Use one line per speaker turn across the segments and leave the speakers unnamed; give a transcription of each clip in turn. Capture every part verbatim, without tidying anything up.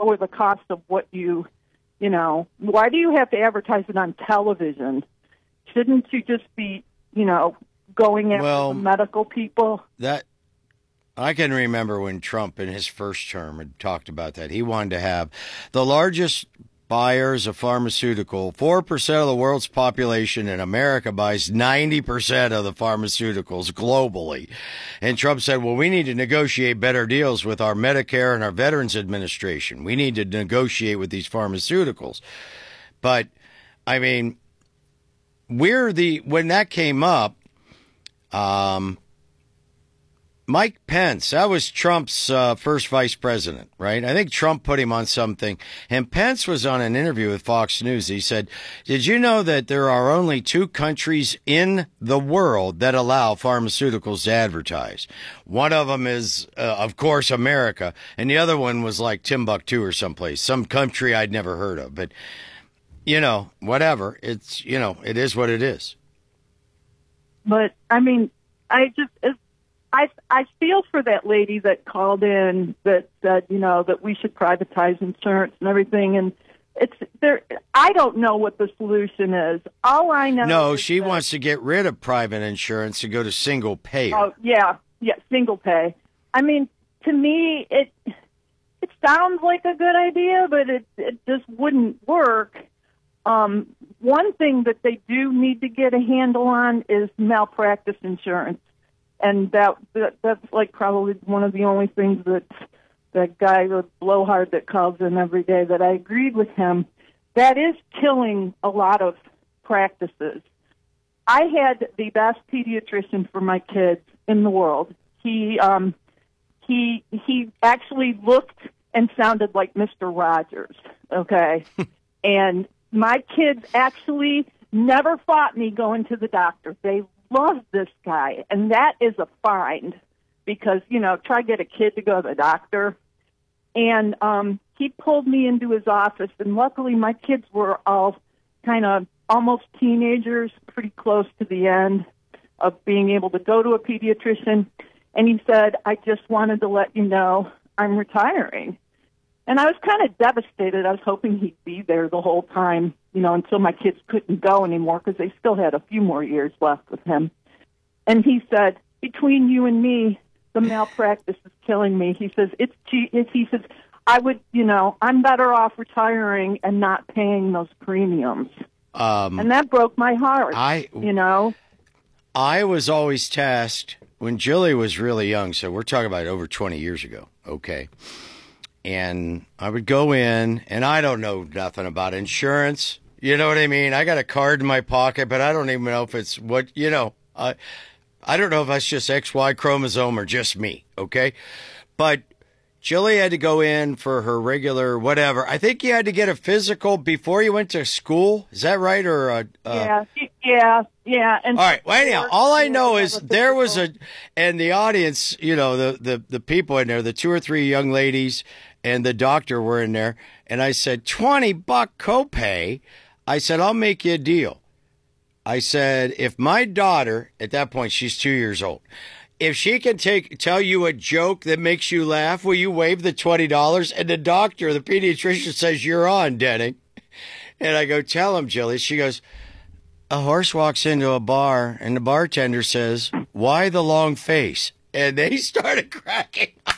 or the cost of what you, you know, why do you have to advertise it on television? Shouldn't you just be, you know, going after
well,
the medical people?
That I can remember when Trump in his first term had talked about that. He wanted to have the largest buyers of pharmaceutical. four percent of the world's population in America buys ninety percent of the pharmaceuticals globally. And Trump said, well, we need to negotiate better deals with our Medicare and our Veterans Administration. We need to negotiate with these pharmaceuticals. But, I mean, we're the, when that came up, um, Mike Pence, that was Trump's uh, first vice president, right? I think Trump put him on something. And Pence was on an interview with Fox News. He said, did you know that there are only two countries in the world that allow pharmaceuticals to advertise? One of them is, uh, of course, America. And the other one was like Timbuktu or someplace, some country I'd never heard of. But, you know, whatever. It's, you know, it is what it is.
But, I mean, I just... It's I I feel for that lady that called in that said, you know, that we should privatize insurance and everything. And it's there. I don't know what the solution is. All I know.
No,
is
she
that,
wants to get rid of private insurance and go to single payer.
Oh yeah, yeah, single pay. I mean, to me, it it sounds like a good idea, but it it just wouldn't work. Um, one thing that they do need to get a handle on is malpractice insurance. And that, that that's like probably one of the only things that that guy, the blowhard that calls in every day, that I agreed with him. That is killing a lot of practices. I had the best pediatrician for my kids in the world. He um, he he actually looked and sounded like Mister Rogers. Okay, and my kids actually never fought me going to the doctor. They love this guy, and that is a find because, you know, try to get a kid to go to the doctor. And um, he pulled me into his office, and luckily my kids were all kind of almost teenagers, pretty close to the end of being able to go to a pediatrician. And he said, I just wanted to let you know I'm retiring. And I was kind of devastated. I was hoping he'd be there the whole time, you know, until my kids couldn't go anymore because they still had a few more years left with him. And he said, between you and me, the malpractice is killing me. He says, it's cheap. He says, I would, you know, I'm better off retiring and not paying those premiums. Um, and that broke my heart, I, you know.
I was always tasked when Julie was really young, so we're talking about over twenty years ago, okay. And I would go in, and I don't know nothing about insurance. You know what I mean? I got a card in my pocket, but I don't even know if it's what, you know, I, I don't know if that's just X Y chromosome or just me, okay? But Julie had to go in for her regular whatever. I think you had to get a physical before you went to school. Is that right? Or a,
uh, Yeah, yeah, yeah. And
all right. Well, anyhow, all I know is there was a, and the audience, you know, the, the, the people in there, the two or three young ladies and the doctor were in there. And I said, twenty buck copay. I said, I'll make you a deal. I said, if my daughter, at that point, she's two years old, if she can take tell you a joke that makes you laugh, will you waive the twenty dollars? And the doctor, the pediatrician, says, you're on, Denning. And I go, tell him, Jilly. She goes, a horse walks into a bar, and the bartender says, why the long face? And they started cracking up.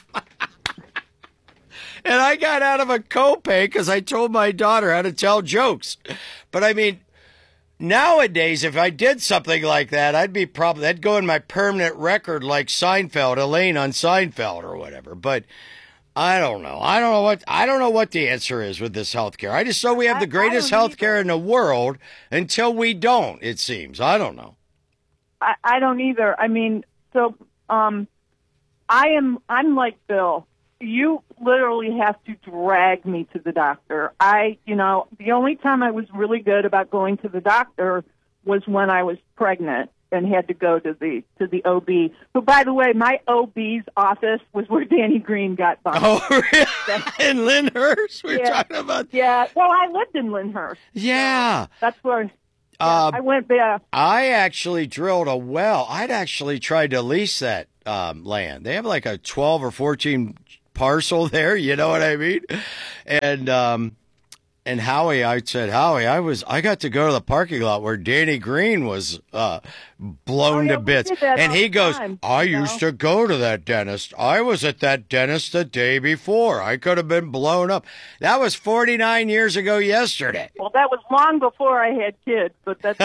And I got out of a copay because I told my daughter how to tell jokes. But, I mean, nowadays, if I did something like that, I'd be probably, that'd go in my permanent record like Seinfeld, Elaine on Seinfeld or whatever. But I don't know. I don't know what, I don't know what the answer is with this healthcare. I just know we have the greatest healthcare in the world until we don't, it seems. I don't know.
I, I don't either. I mean, so um, I am, I'm like Bill. You literally have to drag me to the doctor. I, you know, the only time I was really good about going to the doctor was when I was pregnant and had to go to the to the O B. Who, by the way, my O B's office was where Danny Green got bumped.
Oh, really? In Lyndhurst? We're
yeah.
talking about.
Yeah. Well, I lived in Lyndhurst.
Yeah.
So that's where. Yeah,
uh,
I went there.
I actually drilled a well. I'd actually tried to lease that um, land. They have like a twelve or fourteen parcel there. You know what I mean? And um, and Howie, I said, Howie, I was I got to go to the parking lot where Danny Green was uh, blown
Oh, yeah,
to
we
bits,
did that
and
all
he
the
goes,
time,
I
you know?
used to go to that dentist. I was at that dentist the day before. I could have been blown up. That was forty-nine years ago yesterday.
Well, that was long before I had kids, but that's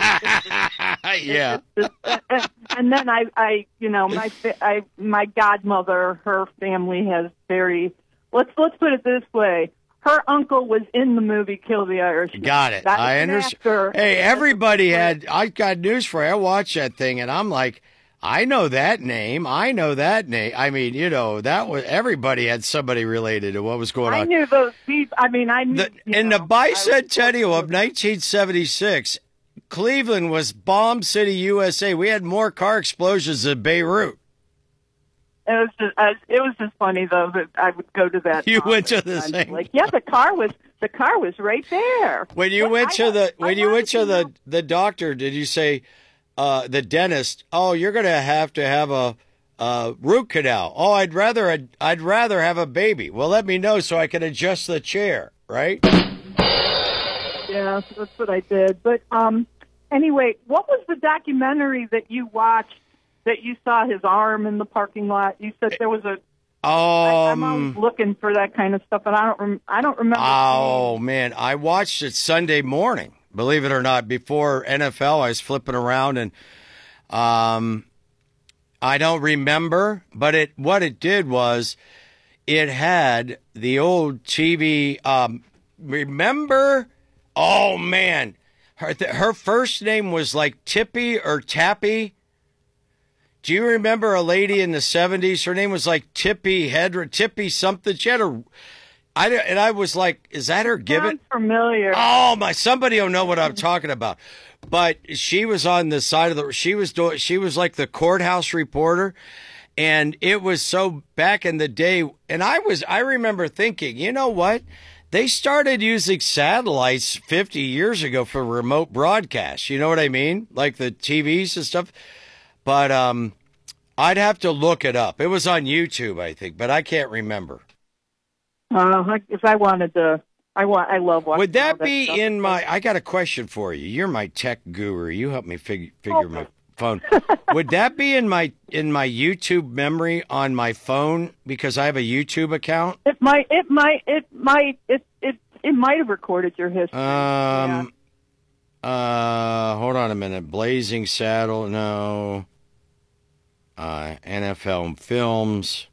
Yeah.
and then I, I, you know, my fa- I, my godmother, her family has very. Let's let's put it this way: her uncle was in the movie Kill the Irishman.
Got it.
That was
I
an
understand.
actor.
Hey,
That's
everybody
a-
had. I got news for you. I watched that thing, and I'm like, I know that name. I know that name. I mean, you know, that was everybody had somebody related to what was going
I
on.
knew those people. I mean, I knew.
The,
you
in
know,
the
I was-
bicentennial of nineteen seventy-six, Cleveland was Bomb City, U S A. We had more car explosions than Beirut.
It was just, I, it was just funny though that I would go to that.
You went to
conference,
the
and I'd be
same-
Like, yeah, the car was the car was right there.
When you
But
went
I
to
had-
the
I
when you
wanted
went to the
know-
the doctor, did you say uh, the dentist? Oh, you're going to have to have a, a root canal. Oh, I'd rather I'd, I'd rather have a baby. Well, let me know so I can adjust the chair. Right?
Yeah, that's what I did. But um, anyway, what was the documentary that you watched that you saw his arm in the parking lot? You said there was a. I, I'm always
Um.
looking for that kind of stuff, and I don't. Rem- I don't remember.
Oh man, I watched it Sunday morning. Believe it or not, before N F L, I was flipping around and um, I don't remember, but it what it did was it had the old T V. Um, remember? Oh man, her her first name was like Tippy or Tappy. Do you remember a lady in the seventies? Her name was like Tippy Hedra, Tippy something. She had a, I, and I was like, is that her gibbet?
Sounds familiar.
Oh my! Somebody will know what I'm talking about. But she was on the side of the. She was doing. She was like the courthouse reporter, and it was so back in the day. And I was. I remember thinking, you know what? They started using satellites fifty years ago for remote broadcasts. You know what I mean? Like the T Vs and stuff. But um, I'd have to look it up. It was on YouTube, I think, but I can't remember.
Uh, if I wanted to, I want. I love watching.
Would
all
that be
stuff.
in my? I got a question for you. You're my tech guru. You help me fig, figure
Oh.
my phone. Would that be in my in my YouTube memory on my phone because I have a YouTube account?
It might. It might. It might. It. It. It might have recorded your history.
Um. Uh. Hold on a minute. Blazing Saddle. No. Uh. N F L Films.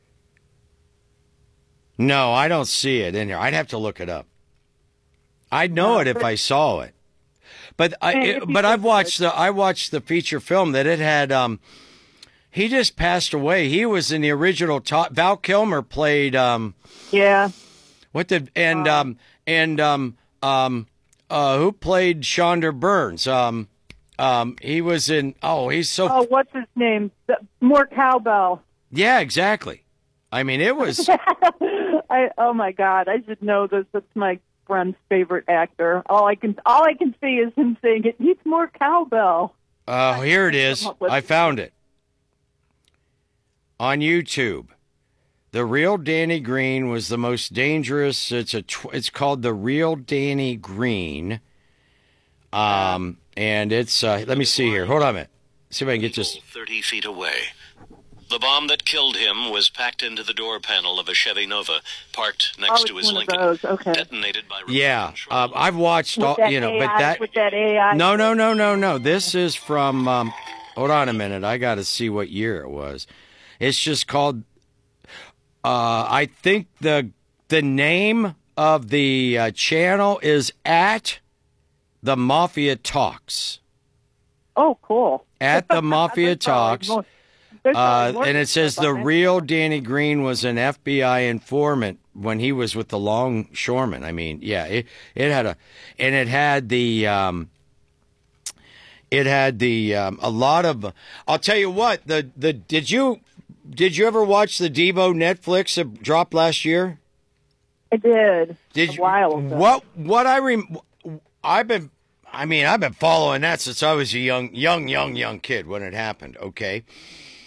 No, I don't see it in here. I'd have to look it up. I'd know
Uh,
it if
but-
I saw it. But I,
And
it,
if you
but
could-
I've watched the I watched the feature film that it had. Um, he just passed away. He was in the original. Top, Val Kilmer played. Um,
Yeah.
what did and um and um um uh who played Shonda Burns? Um, um he was in. Oh, he's so.
Oh, what's his name? The, more cowbell.
Yeah, exactly. I mean, it was.
I. Oh my God! I should know this. That's my friend's favorite actor. All I can. All I can see is him saying it. He's more cowbell.
Oh, here it is. I found it on YouTube. The Real Danny Green was the most dangerous. It's a. Tw- it's called The Real Danny Green. Um, and it's. Uh, let me see here. Hold on a minute. See if I can get this.
thirty feet away. The bomb that killed him was packed into the door panel of a Chevy Nova parked
Oh,
next
it's
to his
one of
Lincoln.
those. Okay.
Detonated by
Yeah,
remote
um,
control.
I've watched
With
all.
that
You know,
A I,
but that.
with that A I.
No, no, no, no, no. This is from. Um, hold on a minute. I got to see what year it was. It's just called. Uh, I think the the name of the uh, channel is at the Mafia Talks.
Oh, cool.
At the Mafia
There's probably
Talks.
more- there's
Uh,
probably more
and it says
stuff
the
on it.
real Danny Green was an F B I informant when he was with the longshoremen. I mean, yeah, it it had a, and it had the, um, it had the um, a lot of. I'll tell you what. The the did you did you ever watch the Devo Netflix that dropped last year?
I did.
Did
a
you,
while ago.
what what I rem, I've been I mean I've been following that since I was a young young young young kid when it happened. Okay.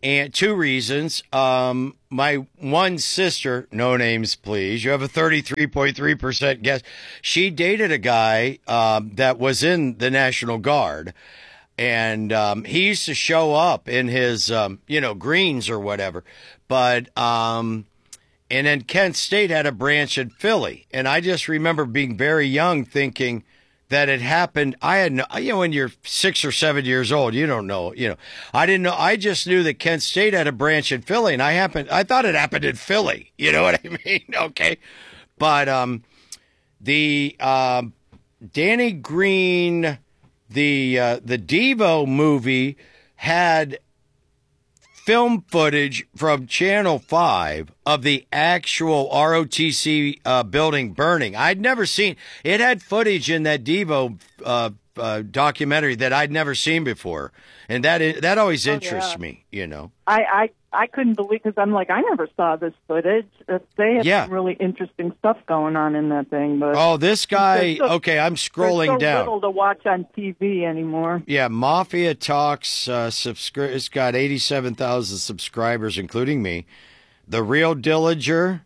And two reasons. Um, my one sister, no names, please. You have a thirty-three point three percent guess. She dated a guy um, that was in the National Guard. And um, he used to show up in his, um, you know, greens or whatever. But, um, and then Kent State had a branch in Philly. And I just remember being very young thinking that it happened. I had no, you know, when you're six or seven years old, you don't know, you know. I didn't know. I just knew that Kent State had a branch in Philly. And I happened, I thought it happened in Philly. You know what I mean? Okay. But um, the um, Danny Green... The uh, the Devo movie had film footage from Channel five of the actual R O T C uh, building burning. I'd never seen it. Had footage in that Devo uh, uh, documentary that I'd never seen before, and that that always interests oh, yeah. me. You know,
I I, I couldn't believe because I'm like I never saw this footage. They have
yeah.
some really interesting stuff going on in that thing. But
oh, this guy.
so,
okay, I'm scrolling
so
down.
Little to watch on T V anymore.
Yeah, Mafia Talks. Uh, subscri- It's got eighty-seven thousand subscribers, including me. The Real Dillinger.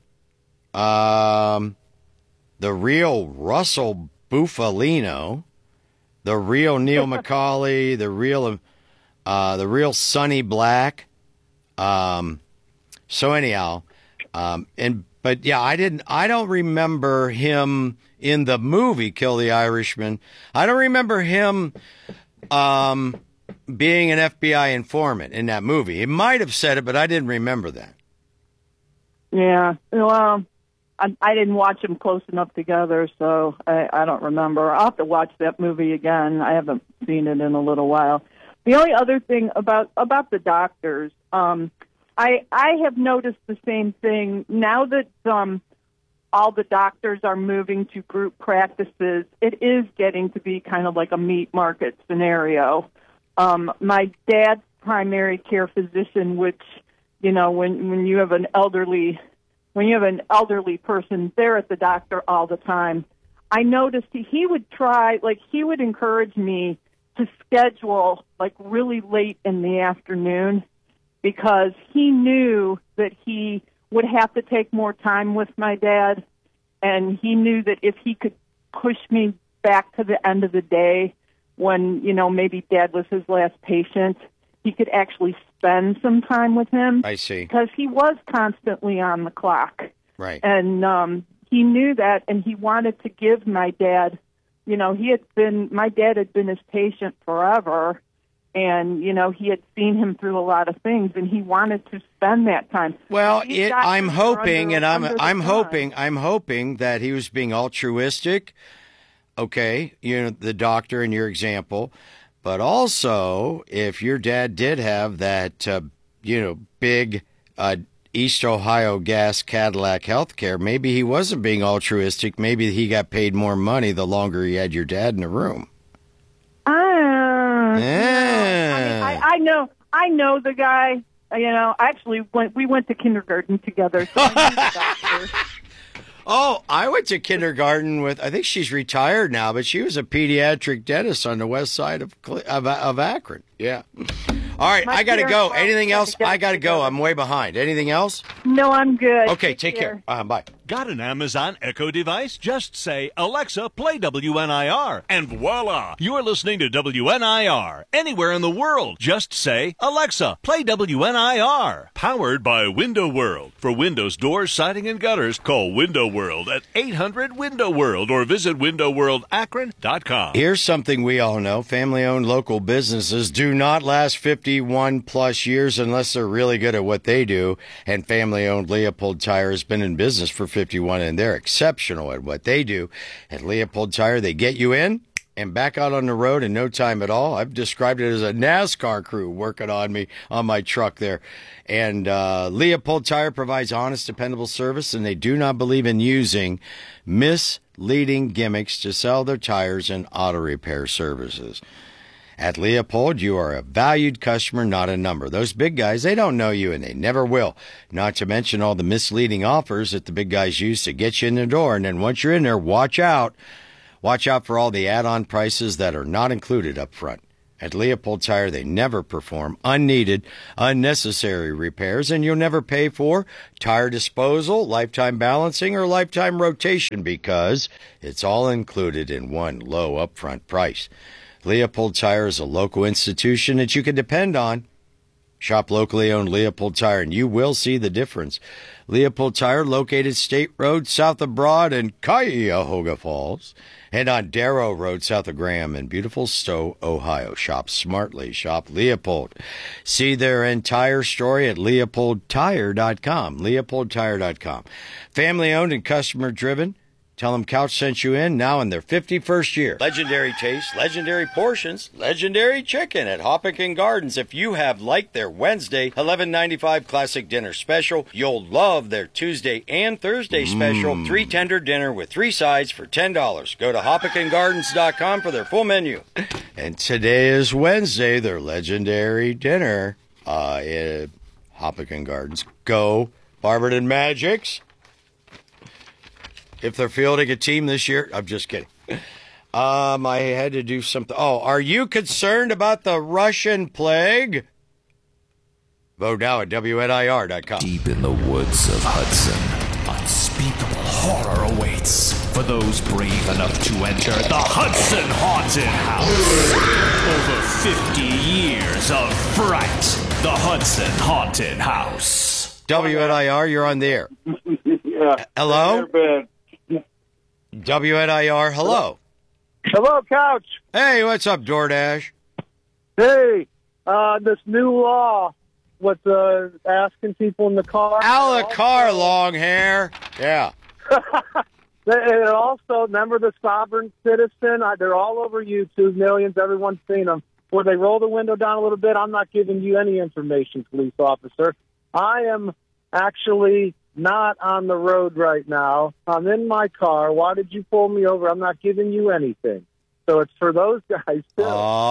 Um, the Real Russell Bufalino. The Real Neil McCauley. The Real, uh, the Real Sonny Black. Um, so anyhow, um, and but yeah, I didn't. I don't remember him in the movie Kill the Irishman. I don't remember him um, being an F B I informant in that movie. He might have said it, but I didn't remember that.
Yeah, well, I, I didn't watch them close enough together, so I, I don't remember. I'll have to watch that movie again. I haven't seen it in a little while. The only other thing about about the doctors, um, I I have noticed the same thing now that um, all the doctors are moving to group practices. It is getting to be kind of like a meat market scenario. Um, my dad's primary care physician, which you know, when when you have an elderly when you have an elderly person there at the doctor all the time, I noticed he, he would try like he would encourage me to schedule like really late in the afternoon because he knew that he would have to take more time with my dad, and he knew that if he could push me back to the end of the day when, you know, maybe Dad was his last patient, he could actually spend some time with him.
I see.
Because he was constantly on the clock.
Right.
And um, he knew that, and he wanted to give my dad, you know, he had been, my dad had been his patient forever, and, you know, he had seen him through a lot of things, and he wanted to spend that time.
Well, it, I'm hoping,
under,
and I'm I'm
sun.
hoping, I'm hoping that he was being altruistic. Okay, you know, the doctor in your example, but also if your dad did have that, uh, you know, big uh, East Ohio Gas Cadillac healthcare, maybe he wasn't being altruistic. Maybe he got paid more money the longer he had your dad in the room.
Uh,
yeah.
I, mean, I, I know, I know the guy. You know, actually, went, we went to kindergarten together. So I knew the doctor.
Oh, I went to kindergarten with, I think she's retired now, but she was a pediatric dentist on the west side of of, of Akron. Yeah. All right,
My
I got to go. Anything else?
To
I got to go. I'm way behind. Anything else?
No, I'm good.
Okay, take, take care. care. Uh, bye.
Got an Amazon Echo device? Just say, Alexa, play W N I R, and voila! You're listening to W N I R. Anywhere in the world, just say, Alexa, play W N I R. Powered by Window World. For windows, doors, siding, and gutters, call Window World at eight hundred window world or visit window world akron dot com.
Here's something we all know. Family-owned local businesses do not last fifty-one plus years unless they're really good at what they do. And family-owned Leopold Tire has been in business for fifty-one, and they're exceptional at what they do. At Leopold Tire, they get you in and back out on the road in no time at all. I've described it as a NASCAR crew working on me on my truck there. And uh, Leopold Tire provides honest, dependable service, and they do not believe in using misleading gimmicks to sell their tires and auto repair services. At Leopold, you are a valued customer, not a number. Those big guys, they don't know you, and they never will. Not to mention all the misleading offers that the big guys use to get you in the door. And then once you're in there, watch out. Watch out for all the add-on prices that are not included up front. At Leopold Tire, they never perform unneeded, unnecessary repairs, and you'll never pay for tire disposal, lifetime balancing, or lifetime rotation because it's all included in one low upfront price. Leopold Tire is a local institution that you can depend on. Shop locally owned Leopold Tire, and you will see the difference. Leopold Tire, located State Road south of Broad and Cuyahoga Falls, and on Darrow Road south of Graham in beautiful Stowe, Ohio. Shop smartly. Shop Leopold. See their entire story at leopold tire dot com. leopold tire dot com. Family owned and customer driven. Tell them Couch sent you in, now in their fifty-first year. Legendary taste, legendary portions, legendary chicken at Hoppican Gardens. If you have liked their Wednesday eleven ninety-five classic dinner special, you'll love their Tuesday and Thursday special mm. three tender dinner with three sides for ten dollars. Go to hoppican gardens dot com for their full menu. And today is Wednesday, their legendary dinner uh, at Hoppican Gardens. Go Barberton Magics. If they're fielding a team this year, I'm just kidding. Um, I had to do something. Oh, are you concerned about the Russian plague? Vote now at W N I R dot com.
Deep in the woods of Hudson, unspeakable horror awaits for those brave enough to enter the Hudson Haunted House. Over fifty years of fright. The Hudson Haunted House.
W N I R, you're on the air.
Yeah.
Hello? W N I R, hello.
Hello, Couch.
Hey, what's up, DoorDash?
Hey, uh, this new law with uh, asking people in the car.
Out of the car, long hair. Yeah.
And also, remember the sovereign citizen? Uh, they're all over YouTube, millions, everyone's seen them. Where they roll the window down a little bit, I'm not giving you any information, police officer. I am actually not on the road right now. I'm in my car. Why did you pull me over? I'm not giving you anything. So it's for those guys, too.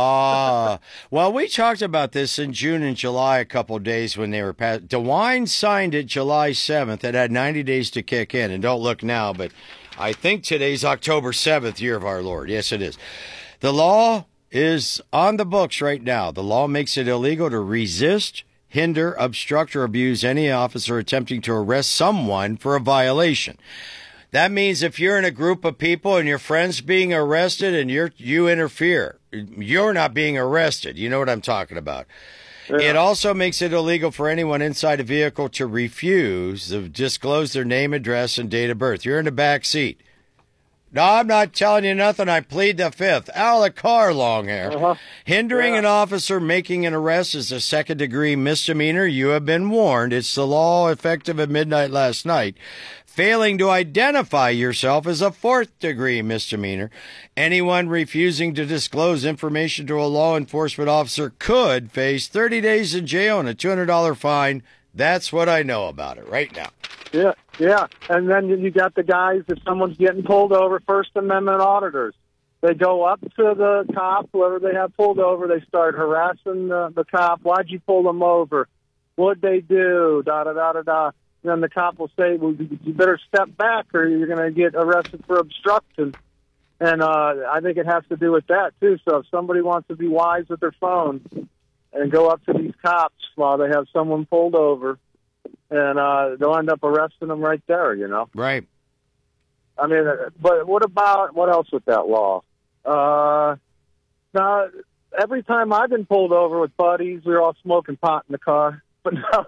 Ah, well, we talked about this in June and July a couple of days when they were passed. DeWine signed it July seventh. It had ninety days to kick in. And don't look now, but I think today's October seventh, year of our Lord. Yes, it is. The law is on the books right now. The law makes it illegal to resist, hinder, obstruct, or abuse any officer attempting to arrest someone for a violation. That means if you're in a group of people and your friend's being arrested and you're, you interfere, you're not being arrested. You know what I'm talking about. Yeah. It also makes it illegal for anyone inside a vehicle to refuse to disclose their name, address, and date of birth. You're in the back seat. No, I'm not telling you nothing. I plead the fifth. Out of the car, long hair. Uh-huh. Hindering yeah. an officer making an arrest is a second-degree misdemeanor. You have been warned. It's the law effective at midnight last night. Failing to identify yourself is a fourth-degree misdemeanor. Anyone refusing to disclose information to a law enforcement officer could face thirty days in jail and a two hundred dollars fine. That's what I know about it right now.
Yeah, yeah. And then you got the guys, if someone's getting pulled over, First Amendment auditors. They go up to the cop, whoever they have pulled over, they start harassing the, the cop. Why'd you pull them over? What'd they do? Da, da, da, da, da. And then the cop will say, well, you better step back or you're going to get arrested for obstruction. And uh, I think it has to do with that, too. So if somebody wants to be wise with their phone and go up to these cops while they have someone pulled over, and uh, they'll end up arresting them right there, you know?
Right.
I mean, but what about, what else with that law? Uh, now, every time I've been pulled over with buddies, we were all smoking pot in the car. But no,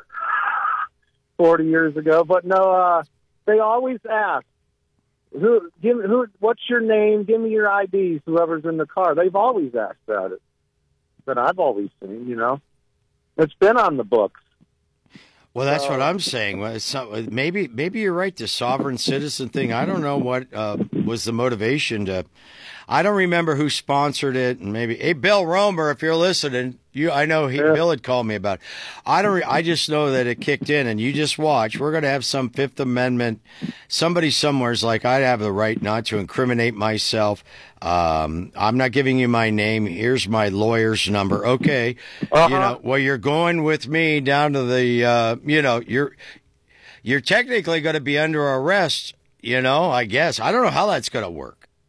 forty years ago. But no, uh, they always ask, who, give, who, what's your name? Give me your I Ds, whoever's in the car. They've always asked that. That I've always seen, you know? It's been on the books.
Well, that's what I'm saying. Well, it's not, maybe maybe you're right. The sovereign citizen thing. I don't know what uh, was the motivation to. I don't remember who sponsored it, and maybe hey Bill Romer, if you're listening, you I know he yeah. Bill had called me about it. I don't. I just know that it kicked in, and you just watch. We're going to have some Fifth Amendment. Somebody somewhere's like, I have the right not to incriminate myself. Um, I'm not giving you my name. Here's my lawyer's number. Okay, uh-huh. you know. Well, you're going with me down to the. Uh, you know, you're you're technically going to be under arrest. You know, I guess I don't know how that's going to work.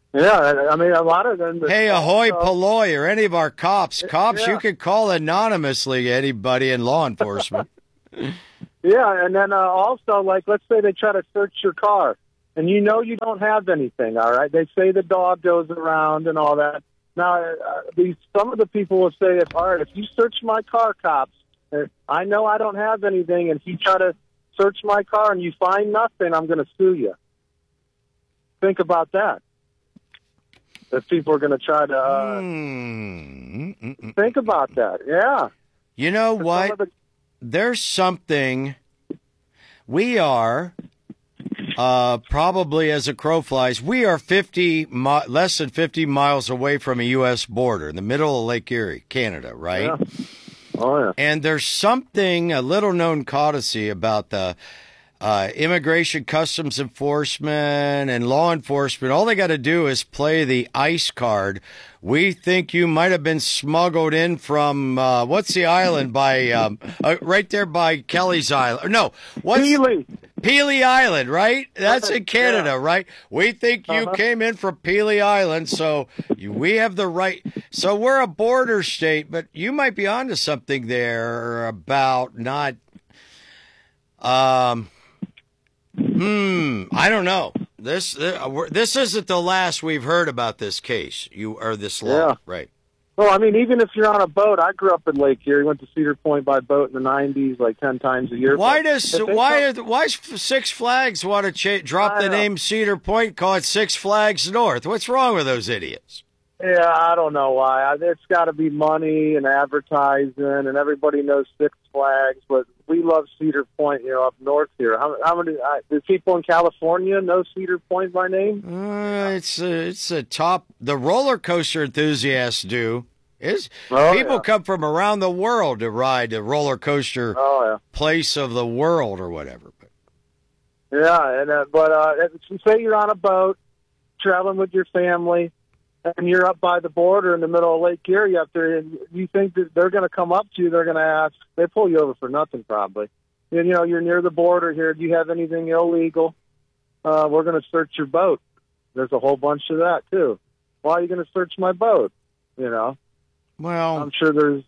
Yeah, I mean, a lot of them.
Hey, ahoy,
also,
Polloy, or any of our cops. Cops,
yeah.
you could call anonymously anybody in law enforcement.
Yeah, and then uh, also, like, let's say they try to search your car, and you know you don't have anything, all right? They say the dog goes around and all that. Now, uh, these some of the people will say, if, all right, if you search my car, cops, uh, I know I don't have anything, and if you try to search my car and you find nothing, I'm going to sue you. Think about that. If people are going to try to uh,
mm.
think about that, yeah.
You know what?
The-
There's something we are uh, probably, as a crow flies, we are fifty mi- less than fifty miles away from a U S border in the middle of Lake Erie, Canada, right?
Yeah. Oh yeah.
And there's something, a little known courtesy about the uh, immigration, customs enforcement, and law enforcement. All they got to do is play the ICE card. We think you might have been smuggled in from, uh, what's the island by, um, uh, right there by Kelly's Island. No, what's
Peely.
Peely Island, right? That's in Canada,
Yeah.
right? We think you
Uh-huh.
came in from Peely Island, so you, we have the right. So we're a border state, but you might be onto something there about not, um, hmm, I don't know. This uh, we're- this isn't the last we've heard about this case. You or this law,
Yeah.
right?
Well, I mean, even if you're on a boat, I grew up in Lake Erie. Went to Cedar Point by boat in the nineties, like ten times a year.
Why
But
does
if they
why
come-
are, why does Six Flags want to cha- drop
I
the
know.
name Cedar Point, call it Six Flags North? What's wrong with those idiots?
Yeah, I don't know why. I- It's got to be money and advertising, and everybody knows Six Flags. But we love Cedar Point, you know, up north here. How, how many? Uh, do people in California know Cedar Point by name?
Uh, it's a, it's a top. The roller coaster enthusiasts do. Is
Oh,
people
yeah.
come from around the world to ride the roller coaster
Oh yeah.
place of the world or whatever. But
Yeah, and uh, but uh, if- say you're on a boat traveling with your family, and you're up by the border in the middle of Lake Erie up there, and you think that they're going to come up to you, they're going to ask, they pull you over for nothing probably. And, you know, you're near the border here. Do you have anything illegal? Uh, we're going to search your boat. There's a whole bunch of that too. Why are you going to search my boat? You know,
well,
I'm sure there's.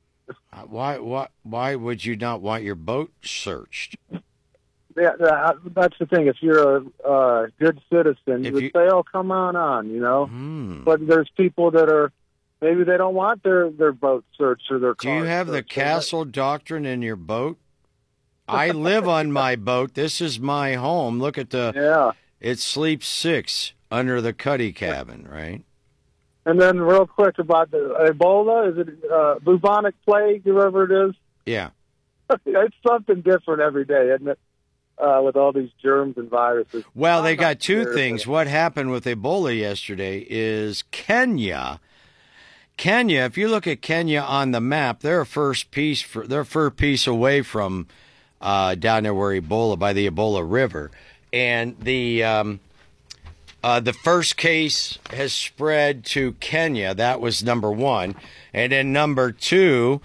why why why would you not want your boat searched?
Yeah, that, that's the thing. If you're a uh, good citizen, you
If
would
you-
say, "Oh, come on, on," you know.
Hmm.
But there's people that are maybe they don't want their, their boat searched or their
Do
car
you have the
searched.
castle doctrine in your boat? I live on my boat. This is my home. Look at the.
Yeah.
It sleeps six under the cuddy cabin, right?
And then real quick about the Ebola, is it uh, bubonic plague, whoever it is?
Yeah.
It's something different every day, isn't it? Uh, with all these germs and viruses.
Well, they
I'm
got
not
two
sure,
things.
but-
What happened with Ebola yesterday is Kenya. Kenya, if you look at Kenya on the map, they're a first piece for they're a first piece away from uh, down there where Ebola by the Ebola River, and the um, uh, the first case has spread to Kenya. That was number one, and then number two.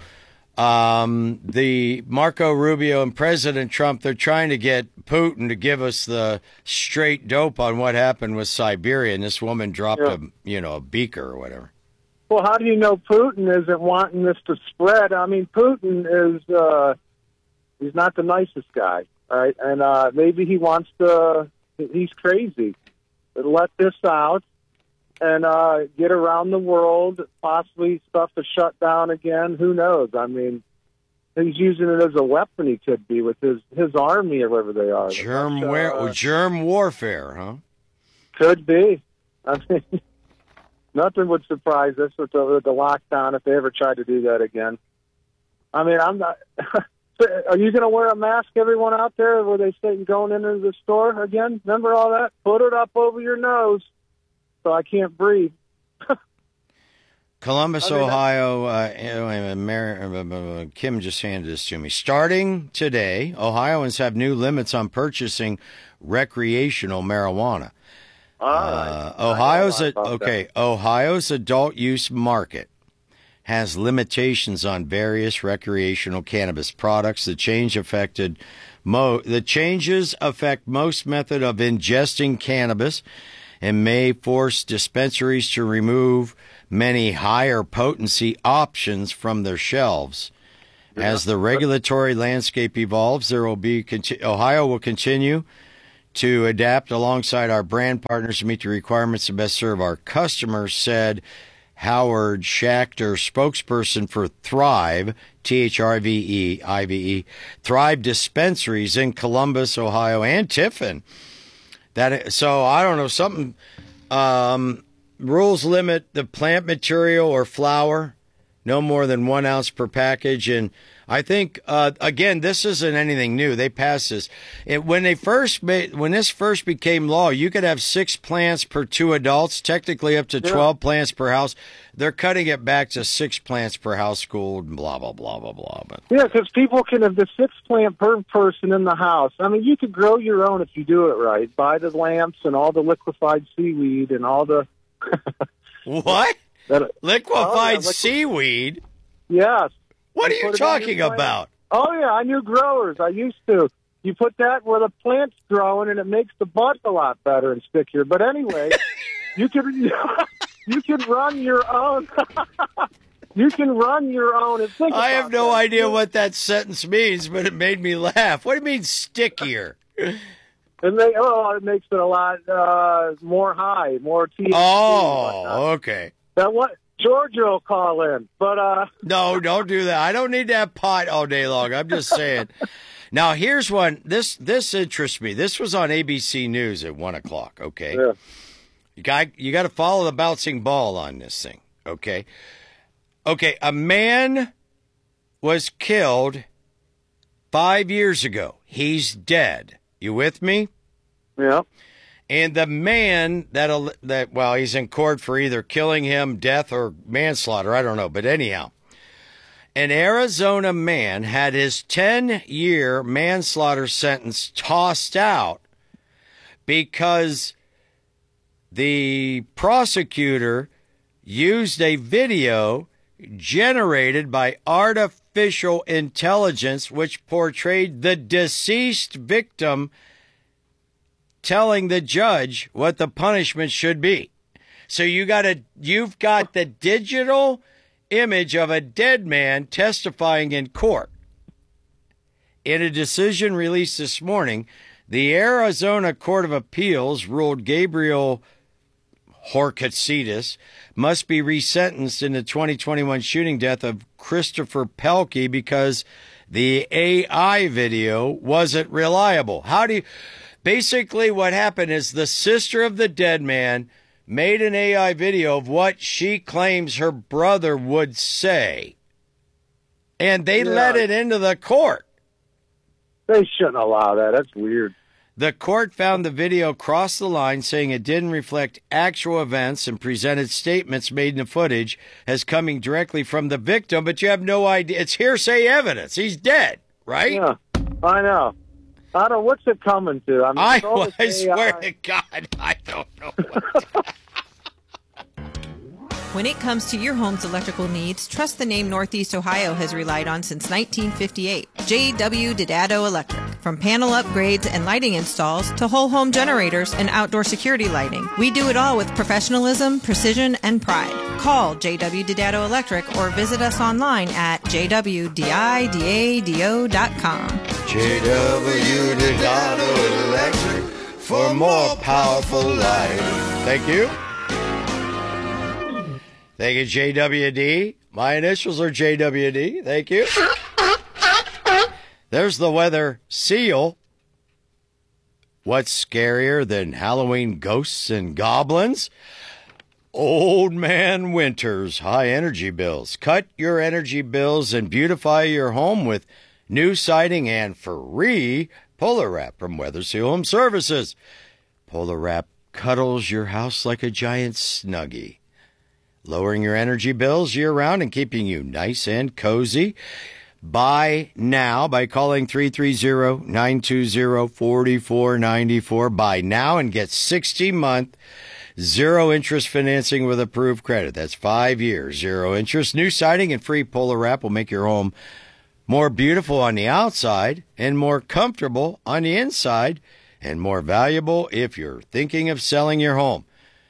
Um, the Marco Rubio and President Trump, they're trying to get Putin to give us the straight dope on what happened with Siberia. And this woman dropped
Yeah.
a, you know, a beaker or whatever.
Well, how do you know Putin isn't wanting this to spread? I mean, Putin is, uh, he's not the nicest guy, right? And uh, maybe he wants to, he's crazy. Let this out and uh, get around the world, possibly stuff to shut down again. Who knows? I mean, he's using it as a weapon, he could be, with his, his army or whatever they are.
Germ,
But,
war-
uh,
germ warfare, huh?
Could be. I mean, nothing would surprise us with the, with the lockdown if they ever tried to do that again. I mean, I'm not. Are you going to wear a mask, everyone out there, where they say going into the store again? Remember all that? Put it up over your nose so I can't breathe.
Columbus,
I mean,
Ohio. Uh, uh, Mar- uh, Kim just handed this to me. Starting today, Ohioans have new limits on purchasing recreational marijuana. Uh, Ohio's a, okay. Ohio's adult use market has limitations on various recreational cannabis products. The change affected mo- the changes affect most method of ingesting cannabis and may force dispensaries to remove many higher potency options from their shelves. As the regulatory landscape evolves, there will be Ohio will continue to adapt alongside our brand partners to meet the requirements to best serve our customers, said Howard Schachter, spokesperson for Thrive, T H R V E, I V E, Thrive dispensaries in Columbus, Ohio, and Tiffin. That so I don't know something. Um, rules limit the plant material or flour no more than one ounce per package, and I think uh, again this isn't anything new. They passed this it, when they first made when this first became law. You could have six plants per two adults, technically up to
Yeah.
twelve plants per house. They're cutting it back to six plants per household. Blah blah blah blah blah. But
Yeah, because people can have the six plant per person in the house. I mean, you could grow your own if you do it right. Buy the lamps and all the liquefied seaweed and all the
what
that,
liquefied
Oh, yeah, liquid-
seaweed?
yes.
What are
You
you
put it on your
talking
plant.
about?
Oh yeah, I knew growers. I used to. You put that where the plant's growing, and it makes the bud a lot better and stickier. But anyway, you can you can run your own. You can run your own. And think
I
about
have no
that.
idea what that sentence means, but it made me laugh. What do you mean stickier?
And they oh, it makes it a lot uh, more high, more T H C. and whatnot.
Oh, okay.
That what Georgia will call in, but uh,
No, don't do that. I don't need to have pot all day long. I'm just saying. Now, here's one. This this interests me. This was on A B C News at one o'clock. Okay,
yeah.
you got you got to follow the bouncing ball on this thing. Okay, okay. A man was killed five years ago. He's dead. You with me?
Yeah.
And the man that that well, he's in court for either killing him, death, or manslaughter. I don't know, but anyhow. An Arizona man had his ten-year manslaughter sentence tossed out because the prosecutor used a video generated by artificial intelligence which portrayed the deceased victim telling the judge what the punishment should be. So you got a you've got the digital image of a dead man testifying in court. In a decision released this morning, the Arizona Court of Appeals ruled Gabriel Horkatsidis must be resentenced in the twenty twenty-one shooting death of Christopher Pelkey because the A I video wasn't reliable. How do you... Basically, what happened is the sister of the dead man made an A I video of what she claims her brother would say, and they
Yeah.
let it into the court.
They shouldn't allow that. That's weird.
The court found the video crossed the line, saying it didn't reflect actual events and presented statements made in the footage as coming directly from the victim, but you have no idea. It's hearsay evidence. He's dead, right?
Yeah, I know. I don't. What's it coming to? I mean,
I,
it's all
I
this
swear
A I.
to God, I don't know what.
When it comes to your home's electrical needs, trust the name Northeast Ohio has relied on since nineteen fifty-eight. J W Didado Electric. From panel upgrades and lighting installs to whole home generators and outdoor security lighting, we do it all with professionalism, precision, and pride. Call J W Didado Electric or visit us online at j w didado dot com.
J W Didado Electric for more powerful light. Thank you. Thank you, J W D. My initials are J W D. Thank you. There's the weather seal. What's scarier than Halloween ghosts and goblins? Old man winter's high energy bills. Cut your energy bills and beautify your home with new siding and free Polar Wrap from Weather Seal Home Services. Polar Wrap cuddles your house like a giant Snuggie, lowering your energy bills year-round and keeping you nice and cozy. Buy now by calling three three zero, nine two zero, four four nine four. Buy now and get sixty-month zero-interest financing with approved credit. That's five years, zero interest. New siding and free Polar Wrap will make your home more beautiful on the outside and more comfortable on the inside. and more valuable if you're thinking of selling your home.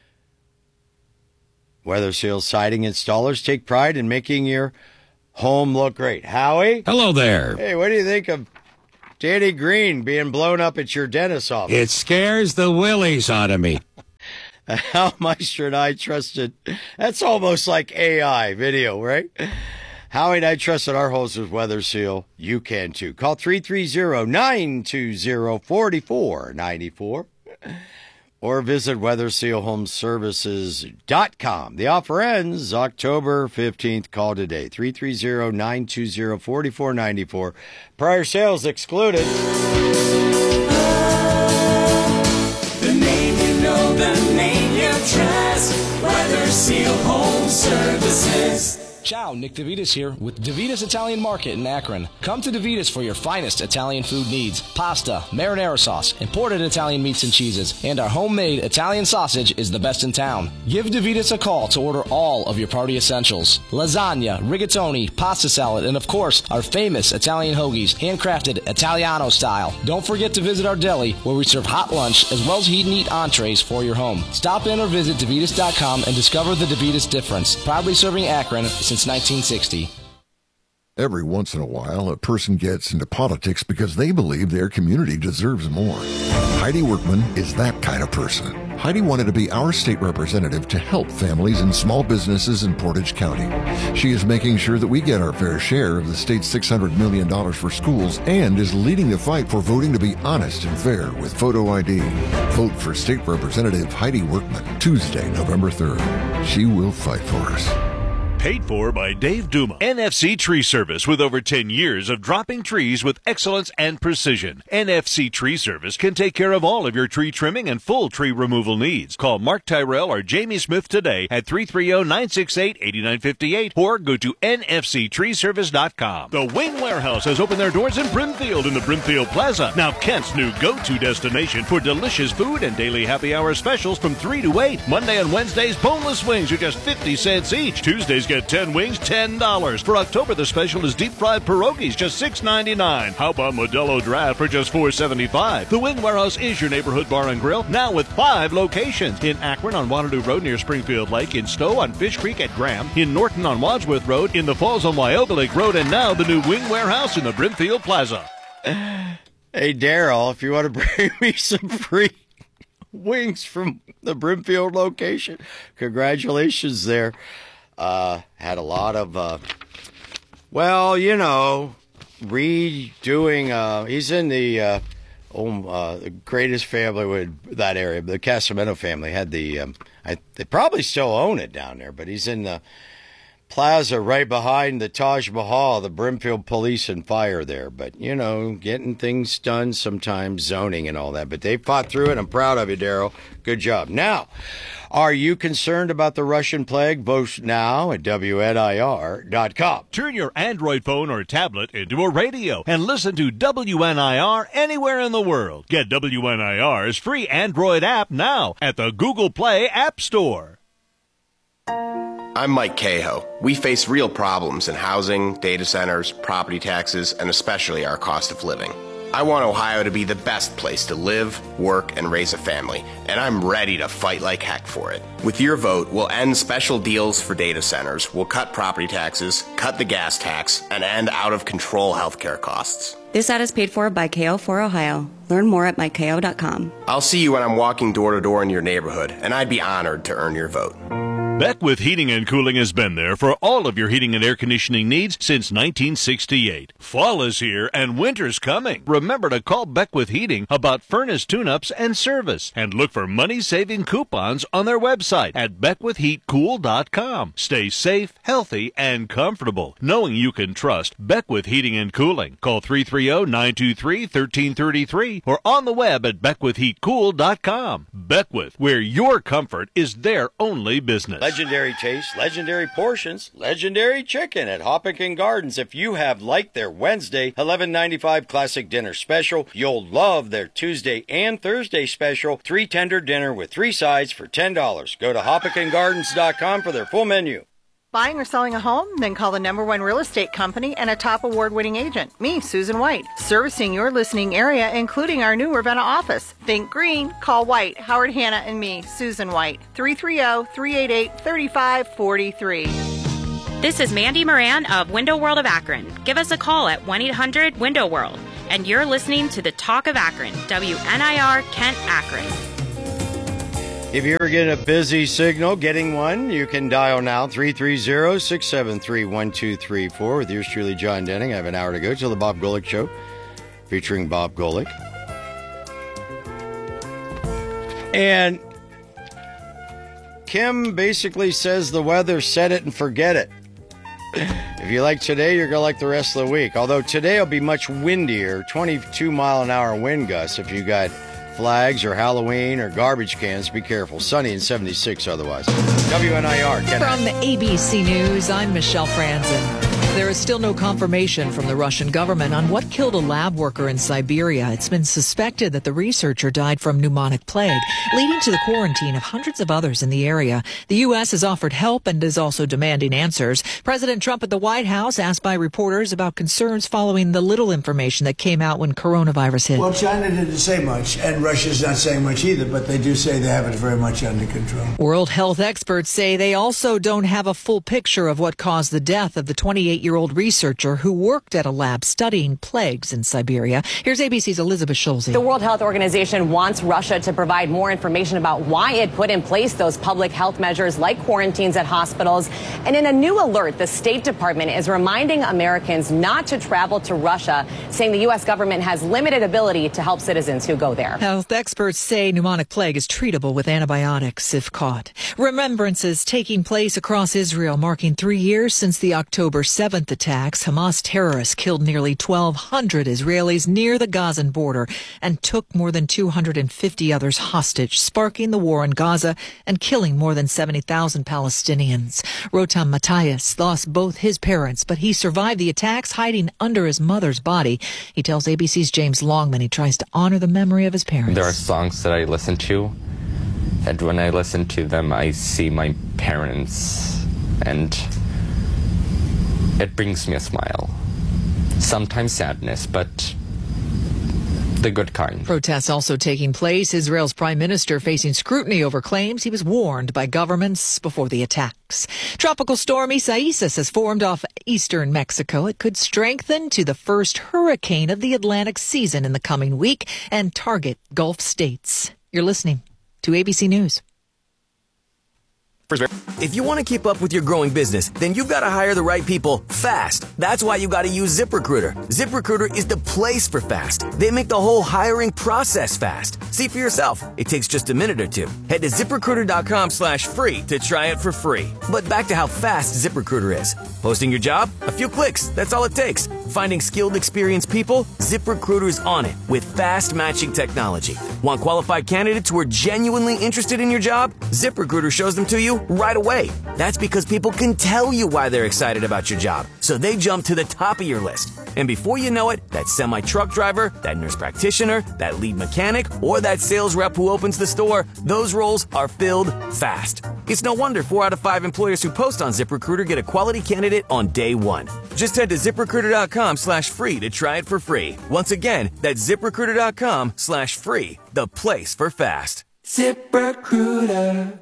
Weather Seal Siding installers take pride in making your home look great. Howie?
Hello there.
Hey, what do you think of Danny Green being blown up at your dentist's office?
It scares the willies out of me.
Hal Meister and I trusted. That's almost like A I video, right? Howie and I trusted our hosts with Weather Seal. You can too. Call three three zero, nine two zero, four four nine four or visit weather seal home services dot com. The offer ends October fifteenth. Call today. three three zero, nine two zero, four four nine four. Prior sales excluded.
The name you know, the name you trust. Weather Seal Home Services.
Ciao, Nick DeVitas here with DeVitas Italian Market in Akron. Come to DeVitas for your finest Italian food needs. Pasta, marinara sauce, imported Italian meats and cheeses, and our homemade Italian sausage is the best in town. Give DeVitas a call to order all of your party essentials. Lasagna, rigatoni, pasta salad, and of course, our famous Italian hoagies, handcrafted Italiano style. Don't forget to visit our deli where we serve hot lunch as well as heat and eat entrees for your home. Stop in or visit DeVitas dot com and discover the DeVitas difference. Proudly serving Akron since nineteen sixty.
Every once in a while, a person gets into politics because they believe their community deserves more. Heidi Workman is that kind of person. Heidi wanted to be our state representative to help families and small businesses in Portage County. She is making sure that we get our fair share of the state's six hundred million dollars for schools and is leading the fight for voting to be honest and fair with photo I D. Vote for State Representative Heidi Workman, Tuesday, November third. She will fight for us.
Paid for by Dave Duma. N F C Tree Service, with over ten years of dropping trees with excellence and precision. N F C Tree Service can take care of all of your tree trimming and full tree removal needs. Call Mark Tyrell or Jamie Smith today at three three zero, nine six eight, eight nine five eight or go to N F C tree service dot com. The Wing Warehouse has opened their doors in Brimfield in the Brimfield Plaza. Now Kent's new go-to destination for delicious food and daily happy hour specials from three to eight. Monday and Wednesdays, boneless wings are just fifty cents each. Tuesdays, get ten wings, ten dollars. For October, the special is deep-fried pierogies, just six ninety-nine. How about Modelo Draft for just four seventy-five? The Wing Warehouse is your neighborhood bar and grill, now with five locations. In Akron on Wanadoo Road near Springfield Lake, in Stowe on Fish Creek at Graham, in Norton on Wadsworth Road, in the Falls on Wyoga Lake Road, and now the new Wing Warehouse in the Brimfield Plaza.
Hey, Daryl, if you want to bring me some free wings from the Brimfield location, congratulations there. Uh, had a lot of, uh, well, you know, redoing, uh, he's in the, uh, oh, uh, the greatest family with that area, the Casamento family had the, um, I, they probably still own it down there, but he's in the plaza right behind the Taj Mahal, the Brimfield Police and Fire there. But, you know, getting things done sometimes, zoning and all that. But they fought through it. I'm proud of you, Daryl. Good job. Now, are you concerned about the Russian plague? Vote now at W N I R dot com.
Turn your Android phone or tablet into a radio and listen to W N I R anywhere in the world. Get W N I R's free Android app now at the Google Play App Store.
I'm Mike Cahoe. We face real problems in housing, data centers, property taxes, and especially our cost of living. I want Ohio to be the best place to live, work, and raise a family, and I'm ready to fight like heck for it. With your vote, we'll end special deals for data centers, we'll cut property taxes, cut the gas tax, and end out-of-control healthcare costs.
This ad is paid for by K O for Ohio. Learn more at mike k o dot com.
I'll see you when I'm walking door to door in your neighborhood, and I'd be honored to earn your vote.
Beckwith Heating and Cooling has been there for all of your heating and air conditioning needs since nineteen sixty-eight. Fall is here and winter's coming. Remember to call Beckwith Heating about furnace tune-ups and service, and look for money-saving coupons on their website at beckwith heat cool dot com. Stay safe, healthy, and comfortable, knowing you can trust Beckwith Heating and Cooling. Call three three zero, nine two three, one three three three or on the web at beckwith heat cool dot com. Beckwith, where your comfort is their only business.
Legendary taste, legendary portions, legendary chicken at Hoppekin Gardens. If you have liked their Wednesday eleven ninety-five classic dinner special, you'll love their Tuesday and Thursday special three tender dinner with three sides for ten dollars. Go to hoppekin gardens dot com for their full menu.
Buying or selling a home? Then call the number one real estate company and a top award-winning agent, me, Susan White, servicing your listening area, including our new Ravenna office. Think green, call White, Howard Hanna, and me, Susan White, three three zero, three eight eight, three five four three.
This is Mandy Moran of Window World of Akron. Give us a call at one eight hundred window world. And you're listening to the Talk of Akron, W N I R Kent Akron.
If you ever get a busy signal, getting one, you can dial now three three zero, six seven three, one two three four with yours truly, John Denning. I have an hour to go till the Bob Golick Show, featuring Bob Golick. And Kim basically says the weather, set it and forget it. If you like today, you're going to like the rest of the week. Although today will be much windier, twenty-two mile an hour wind gusts. If you got flags or Halloween or garbage cans, be careful. Sunny and seventy-six otherwise. W N I R.
From the A B C News, I'm Michelle Franzen. There is still no confirmation from the Russian government on what killed a lab worker in Siberia. It's been suspected that the researcher died from pneumonic plague, leading to the quarantine of hundreds of others in the area. The U S has offered help and is also demanding answers. President Trump at the White House asked by reporters about concerns following the little information that came out when coronavirus hit.
Well, China didn't say much, and Russia's not saying much either, but they do say they have it very much under control.
World health experts say they also don't have a full picture of what caused the death of the twenty-eight-year-old researcher who worked at a lab studying plagues in Siberia. Here's A B C's Elizabeth Schulze.
The World Health Organization wants Russia to provide more information about why it put in place those public health measures like quarantines at hospitals. And in a new alert, the State Department is reminding Americans not to travel to Russia, saying the U S government has limited ability to help citizens who go there.
Health experts say pneumonic plague is treatable with antibiotics if caught. Remembrances taking place across Israel, marking three years since the October seventh attacks. Hamas terrorists killed nearly twelve hundred Israelis near the Gazan border and took more than two hundred fifty others hostage, sparking the war in Gaza and killing more than seventy thousand Palestinians. Rotam Matthias lost both his parents, but he survived the attacks hiding under his mother's body. He tells A B C's James Longman he tries to honor the memory of his parents.
There are songs that I listen to, and when I listen to them, I see my parents, and it brings me a smile. Sometimes sadness, but the good kind.
Protests also taking place. Israel's prime minister facing scrutiny over claims he was warned by governments before the attacks. Tropical storm Isaias has formed off eastern Mexico. It could strengthen to the first hurricane of the Atlantic season in the coming week and target Gulf states. You're listening to A B C News.
If you want to keep up with your growing business, then you've got to hire the right people fast. That's why you got to use ZipRecruiter. ZipRecruiter is the place for fast. They make the whole hiring process fast. See for yourself. It takes just a minute or two. Head to ZipRecruiter.com slash free to try it for free. But back to how fast ZipRecruiter is. Posting your job? A few clicks. That's all it takes. Finding skilled, experienced people? ZipRecruiter's on it with fast matching technology. Want qualified candidates who are genuinely interested in your job? ZipRecruiter shows them to you right away. That's because people can tell you why they're excited about your job, so they jump to the top of your list. And before you know it, that semi-truck driver, that nurse practitioner, that lead mechanic, or that sales rep who opens the store, those roles are filled fast. It's no wonder four out of five employers who post on ZipRecruiter get a quality candidate on day one. Just head to ZipRecruiter.com slash free to try it for free. Once again, that's ZipRecruiter.com slash free, the place for fast. ZipRecruiter.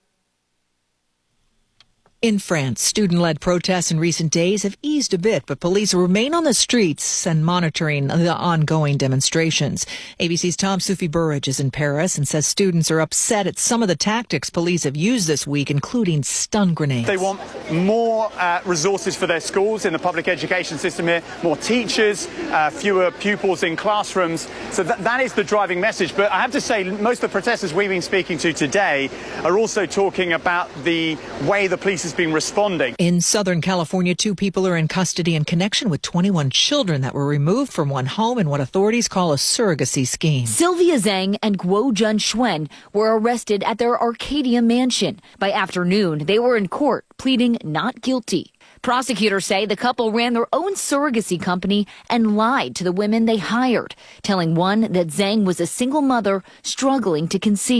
In France, student-led protests in recent days have eased a bit, but police remain on the streets and monitoring the ongoing demonstrations. A B C's Tom Soufi Burridge is in Paris and says students are upset at some of the tactics police have used this week, including stun grenades.
They want more uh, resources for their schools in the public education system here, more teachers, uh, fewer pupils in classrooms. So that, that is the driving message. But I have to say, most of the protesters we've been speaking to today are also talking about the way the police is been responding.
In Southern California, two people are in custody in connection with twenty-one children that were removed from one home in what authorities call a surrogacy scheme.
Sylvia Zhang and Guo Jun Xuan were arrested at their Arcadia mansion. By afternoon, they were in court pleading not guilty. Prosecutors say the couple ran their own surrogacy company and lied to the women they hired, telling one that Zhang was a single mother struggling to conceive.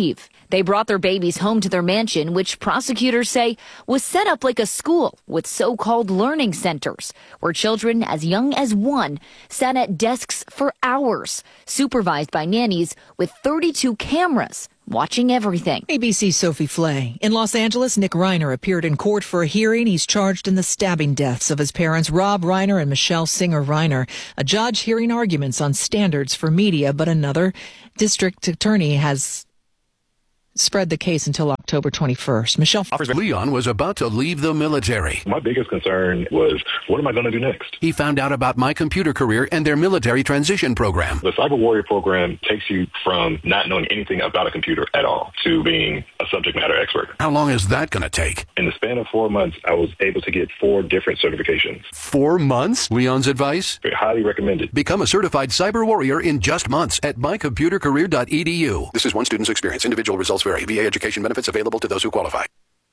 They brought their babies home to their mansion, which prosecutors say was set up like a school with so-called learning centers, where children as young as one sat at desks for hours, supervised by nannies with thirty-two cameras watching everything.
A B C's Sophie Flay. In Los Angeles, Nick Reiner appeared in court for a hearing. He's charged in the stabbing deaths of his parents, Rob Reiner and Michelle Singer Reiner. A judge hearing arguments on standards for media, but another district attorney has spread the case until October twenty-first. Michelle
Leon was about to leave the military.
My biggest concern was, what am I going to do next?
He found out about My Computer Career and their military transition program.
The Cyber Warrior program takes you from not knowing anything about a computer at all to being a subject matter expert.
How long is that going to take?
In the span of four months, I was able to get four different certifications.
Four months? Leon's advice?
Highly recommended.
Become a certified cyber warrior in just months at my computer career dot e d u. This is one student's experience. Individual results vary. V A education benefits available to those who qualify.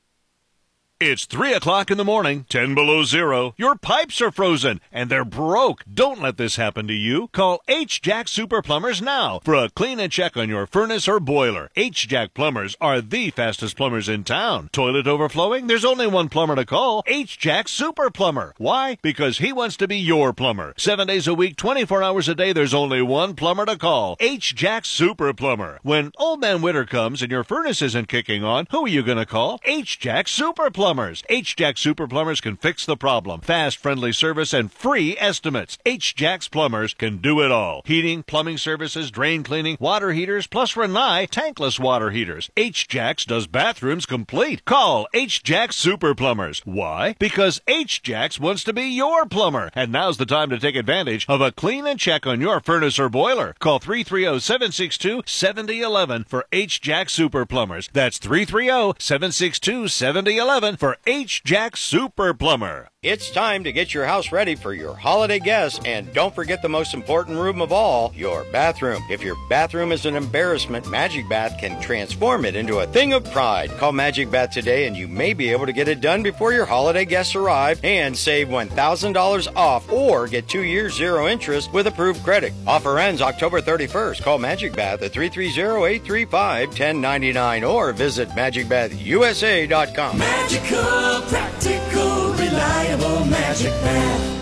It's three o'clock in the morning, ten below zero. Your pipes are frozen, and they're broke. Don't let this happen to you. Call H-Jack Super Plumbers now for a clean and check on your furnace or boiler. H-Jack Plumbers are the fastest plumbers in town. Toilet overflowing? There's only one plumber to call. H-Jack Super Plumber. Why? Because he wants to be your plumber. Seven days a week, twenty-four hours a day, there's only one plumber to call. H-Jack Super Plumber. When Old Man Winter comes and your furnace isn't kicking on, who are you going to call? H-Jack Super Plumber. H-Jack Super Plumbers can fix the problem. Fast, friendly service, and free estimates. H-Jack's Plumbers can do it all. Heating, plumbing services, drain cleaning, water heaters, plus Renai tankless water heaters. H-Jack's does bathrooms complete. Call H-Jack Super Plumbers. Why? Because H-Jack's wants to be your plumber. And now's the time to take advantage of a clean and check on your furnace or boiler. Call three three zero, seven six two, seven zero one one for H-Jack Super Plumbers. That's three three zero, seven six two, seven zero one one for H-Jack Super Plumber.
It's time to get your house ready for your holiday guests, and don't forget the most important room of all, your bathroom. If your bathroom is an embarrassment, Magic Bath can transform it into a thing of pride. Call Magic Bath today and you may be able to get it done before your holiday guests arrive and save one thousand dollars off or get two years zero interest with approved credit. Offer ends October thirty-first. Call Magic Bath at three three zero, eight three five, one zero nine nine or visit magic bath u s a dot com.
Magical, practical, reliable Magic Bath.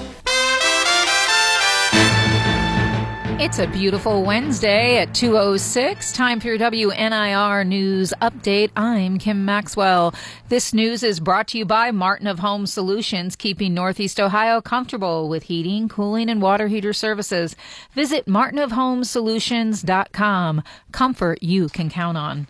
It's a beautiful Wednesday at two oh six. Time for your W N I R News Update. I'm Kim Maxwell. This news is brought to you by Martin of Home Solutions, keeping Northeast Ohio comfortable with heating, cooling, and water heater services. Visit martin of home solutions dot com. Comfort you can count on.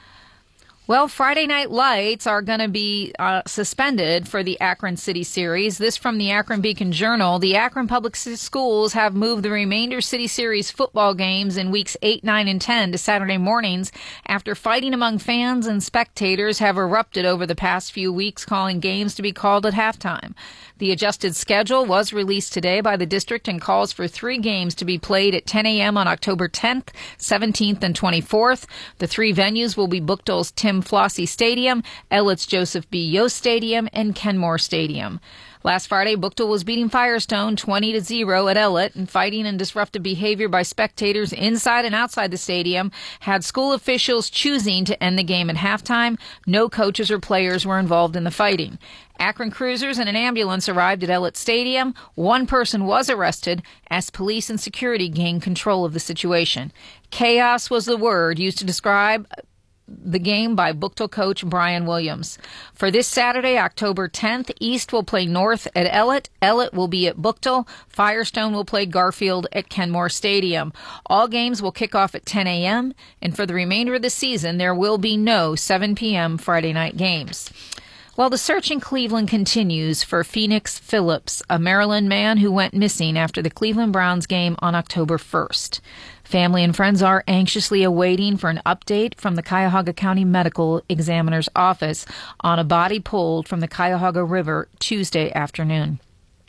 Well, Friday Night Lights are going to be uh, suspended for the Akron City Series. This from the Akron Beacon Journal. The Akron Public Schools have moved the remainder City Series football games in weeks eight, nine, and ten to Saturday mornings after fighting among fans and spectators have erupted over the past few weeks, calling games to be called at halftime. The adjusted schedule was released today by the district and calls for three games to be played at ten a.m. on October tenth, seventeenth, and twenty-fourth. The three venues will be Buchtel's Tim Flossie Stadium, Ellet's Joseph B. Yost Stadium, and Kenmore Stadium. Last Friday, Buchtel was beating Firestone twenty to zero at Ellet, and fighting and disruptive behavior by spectators inside and outside the stadium had school officials choosing to end the game at halftime. No coaches or players were involved in the fighting. Akron cruisers and an ambulance arrived at Ellet Stadium. One person was arrested as police and security gained control of the situation. Chaos was the word used to describe the game by Buchtel coach Brian Williams. For this Saturday, October tenth, East will play North at Ellet. Ellet will be at Buchtel. Firestone will play Garfield at Kenmore Stadium. All games will kick off at ten a.m., and for the remainder of the season, there will be no seven p.m. Friday night games. Well, the search in Cleveland continues for Phoenix Phillips, a Maryland man who went missing after the Cleveland Browns game on October first. Family and friends are anxiously awaiting for an update from the Cuyahoga County Medical Examiner's Office on a body pulled from the Cuyahoga River Tuesday afternoon.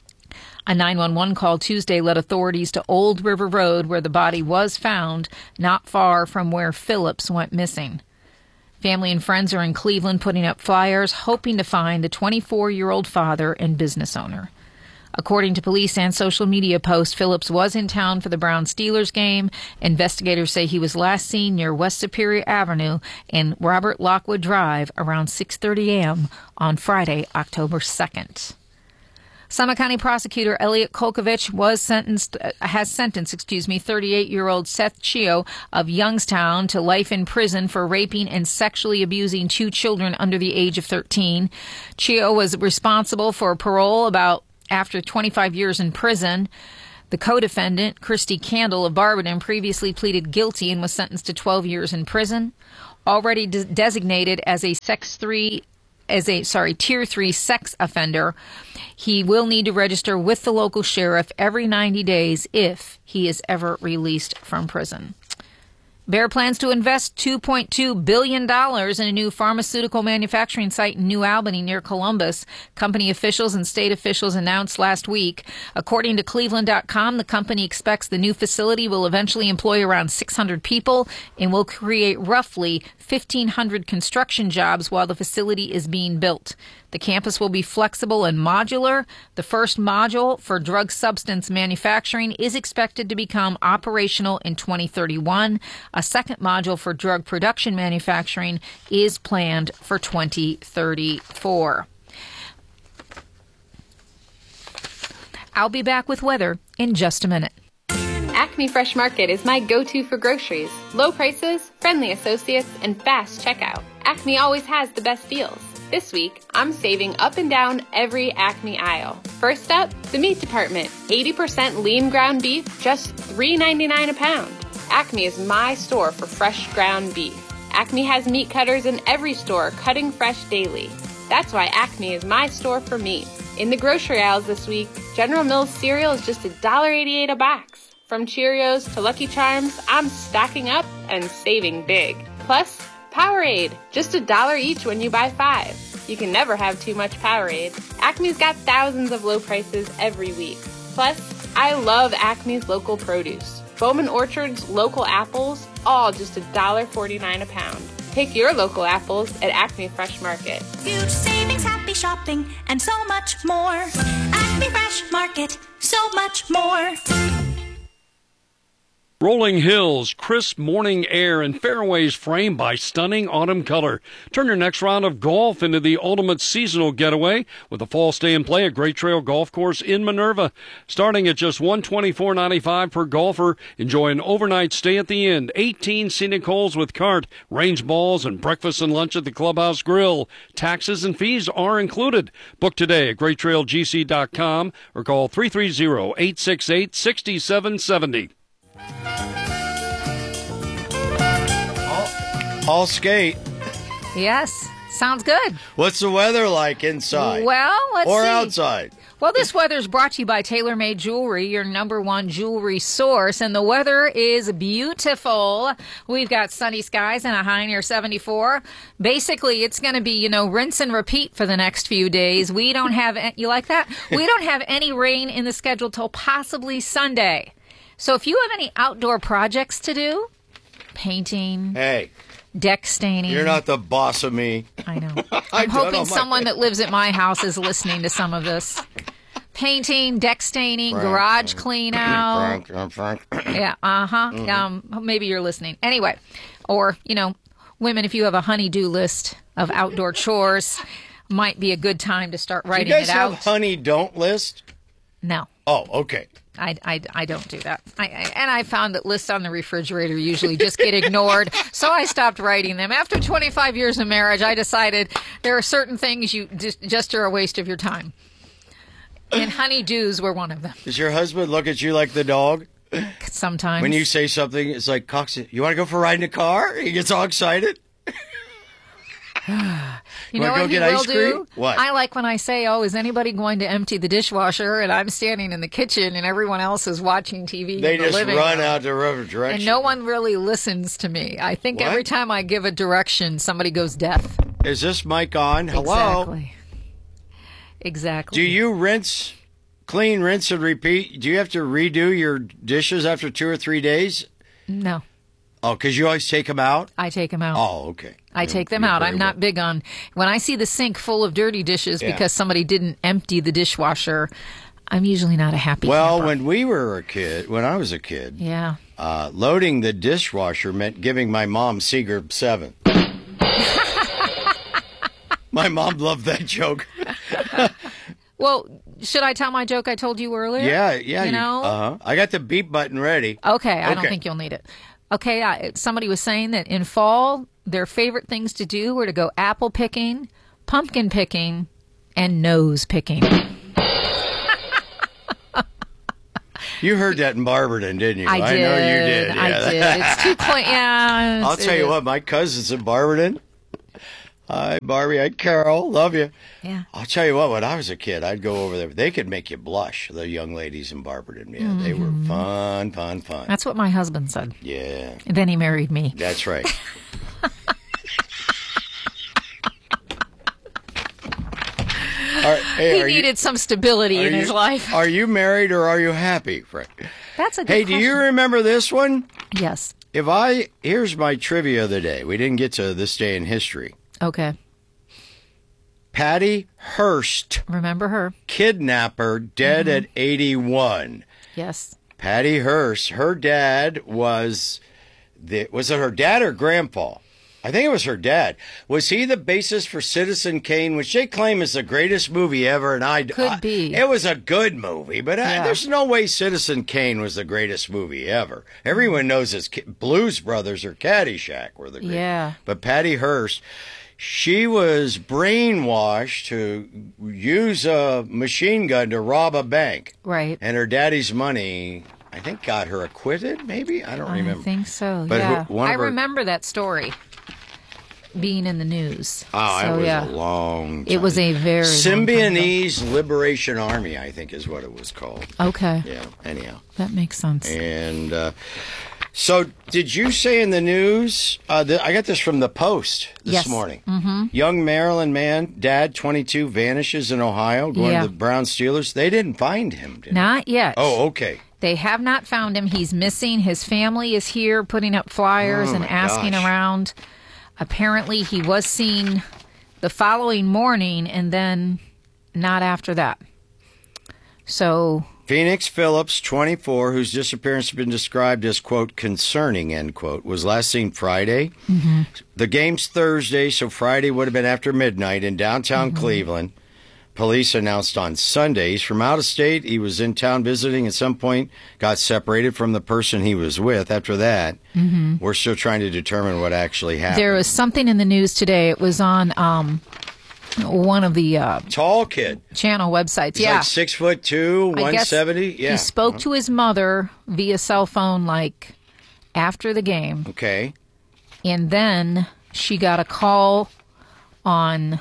A nine one one call Tuesday led authorities to Old River Road, where the body was found, not far from where Phillips went missing. Family and friends are in Cleveland putting up flyers, hoping to find the twenty-four-year-old father and business owner. According to police and social media posts, Phillips was in town for the Browns-Steelers game. Investigators say he was last seen near West Superior Avenue and Robert Lockwood Drive around six thirty a.m. on Friday, October second. Summit County prosecutor Elliot Kolkovich was sentenced, uh, has sentenced, excuse me, thirty-eight-year-old Seth Chio of Youngstown to life in prison for raping and sexually abusing two children under the age of thirteen. Chio was responsible for parole about after twenty-five years in prison. The co-defendant, Christy Candle of Barberton, previously pleaded guilty and was sentenced to twelve years in prison. Already de- designated as a sex three as a, sorry, tier three sex offender, he will need to register with the local sheriff every ninety days if he is ever released from prison. Bayer plans to invest two point two billion dollars in a new pharmaceutical manufacturing site in New Albany near Columbus, company officials and state officials announced last week. According to Cleveland dot com, the company expects the new facility will eventually employ around six hundred people and will create roughly fifteen hundred construction jobs while the facility is being built. The campus will be flexible and modular. The first module for drug substance manufacturing is expected to become operational in twenty thirty-one. A second module for drug production manufacturing is planned for twenty thirty-four. I'll be back with weather in just a minute.
Acme Fresh Market is my go-to for groceries. Low prices, friendly associates, and fast checkout. Acme always has the best deals. This week, I'm saving up and down every Acme aisle. First up, the meat department. eighty percent lean ground beef, just three ninety-nine a pound. Acme is my store for fresh ground beef. Acme has meat cutters in every store, cutting fresh daily. That's why Acme is my store for meat. In the grocery aisles this week, General Mills cereal is just one dollar eighty-eight a box. From Cheerios to Lucky Charms, I'm stocking up and saving big. Plus, Powerade, just a dollar each when you buy five. You can never have too much Powerade. Acme's got thousands of low prices every week. Plus, I love Acme's local produce. Bowman Orchard's local apples, all just one dollar forty-nine a pound. Pick your local apples at Acme Fresh Market.
Huge savings, happy shopping, and so much more. Acme Fresh Market, so much more.
Rolling hills, crisp morning air, and fairways framed by stunning autumn color. Turn your next round of golf into the ultimate seasonal getaway with a fall stay and play at Great Trail Golf Course in Minerva. Starting at just one hundred twenty-four dollars and ninety-five cents per golfer, enjoy an overnight stay at the Inn, eighteen scenic holes with cart, range balls, and breakfast and lunch at the Clubhouse Grill. Taxes and fees are included. Book today at great trail g c dot com or call three three zero, eight six eight, six seven seven zero.
All skate.
Yes, sounds good.
What's the weather like inside?
Well, let's
or
see.
outside.
Well, this weather is brought to you by TaylorMade Jewelry, your number one jewelry source, and the weather is beautiful. We've got sunny skies and a high near seventy-four. Basically, it's going to be, you know, rinse and repeat for the next few days. We don't have, you like that? We don't have any rain in the schedule till possibly Sunday. So if you have any outdoor projects to do, painting,
hey,
deck staining.
You're not the boss of me.
I know. I'm hoping someone that lives at my house is listening to some of this. Painting, deck staining,
Frank,
garage clean out.
Frank, Frank.
Yeah, uh-huh.
Mhm.
Um, maybe you're listening. Anyway, or, you know, women, if you have a honey-do list of outdoor chores, might be a good time to start writing
Do you guys
it out.
have honey don't list?
No.
Oh, okay.
I, I, I don't do that. I, I, and I found that lists on the refrigerator usually just get ignored, so I stopped writing them. After twenty-five years of marriage, I decided there are certain things you just, just are a waste of your time. And honey-dos were one of them.
Does your husband look at you like the dog?
Sometimes.
When you say something, it's like, Cox, you want to go for a ride in a car? He gets all excited.
You know
Wanna go
what he
get
will
ice cream?
do?
What?
I like when I say, oh, is anybody going to empty the dishwasher? And I'm standing in the kitchen and everyone else is watching T V
They
in the
just
living
run
room.
out the other direction.
And no one really listens to me. I think
What?
every time I give a direction, somebody goes deaf.
Is this mic on? Hello?
Exactly. Exactly.
Do you rinse, clean, rinse, and repeat? Do you have to redo your dishes after two or three days?
No.
Oh, because you always take them out?
I take them out.
Oh, okay.
I take them
you're
out.
very
I'm not big on when I see the sink full of dirty dishes
Yeah.
because somebody didn't empty the dishwasher. I'm usually not a happy
Well,
camper.
when we were a kid, when I was a kid,
Yeah.
uh, loading the dishwasher meant giving my mom Seagram seven. My mom loved that joke.
Well, should I tell my joke I told you earlier?
Yeah, yeah.
You know?
Uh-huh. I got the beep button ready.
Okay, I don't
Okay.
think you'll need it. Okay, I, somebody was saying that in fall, their favorite things to do were to go apple picking, pumpkin picking, and nose picking.
You heard that in Barberton, didn't you?
I did.
know you did.
I
Yeah.
did. It's too point. Yeah.
I'll
it's-
tell
it
you
is.
what, my cousin's in Barberton. Hi, Barbie. Hi, Carol. Love you.
Yeah.
I'll tell you what, when I was a kid, I'd go over there. They could make you blush, the young ladies in Barberton. Yeah, they were
Mhm.
fun, fun, fun.
That's what my husband said.
Yeah.
And then he married me.
That's right. All right, hey,
he
are you-
needed some stability
Are
in his
you-
life.
Are you married or are you happy, Frank?
That's a good
Hey, do you
question.
remember this one?
Yes.
If I here's my trivia of the day. We didn't get to this day in history.
Okay.
Patty Hearst,
Remember her?
kidnapper, dead
Mhm.
at eighty-one.
Yes.
Patty Hearst, her dad was the was it her dad or grandpa? I think it was her dad. Was he the basis for Citizen Kane, which they claim is the greatest movie ever? And I
Could
I-
be.
It was a good movie, but I,
Yeah.
there's no way Citizen Kane was the greatest movie ever. Everyone knows it's Ki- Blues Brothers or Caddyshack were the greatest.
Yeah.
But Patty Hearst, she was brainwashed to use a machine gun to rob a bank.
Right.
And her daddy's money, I think, got her acquitted, maybe? I don't remember.
I think so.
But who-
yeah.
one
I
of her-
remember that story being in the news.
Oh,
so,
it was
yeah.
a long time.
It was a very long time ago.
Symbionese Liberation Army, I think is what it was called.
Okay.
Yeah, anyhow.
That makes sense.
And uh, so, did you say in the news, uh, the, I got this from the Post this
Yes.
morning.
Mm-hmm.
Young Maryland man, dad, twenty-two, vanishes in Ohio, going
Yeah.
to the Brown Steelers. They didn't find him, did
Not yet.
they? Oh, okay.
They have not found him. He's missing. His family is here putting up flyers
Oh,
and
my
asking
gosh.
around. Apparently, he was seen the following morning and then not after that. So,
Phoenix Phillips, twenty-four, whose disappearance has been described as, quote, concerning, end quote, was last seen Friday.
Mm-hmm.
The game's Thursday, so Friday would have been after midnight in downtown
Mm-hmm.
Cleveland. Police announced on Sunday he's from out of state. He was in town visiting at some point, got separated from the person he was with. After that,
Mm-hmm.
we're still trying to determine what actually happened.
there was something in the news today. It was on um, one of the uh,
Tall kid.
channel websites.
He's
yeah.
like six foot two,
I
one
guess
seventy. Yeah.
He spoke to his mother via cell phone like after the game.
Okay.
And then she got a call on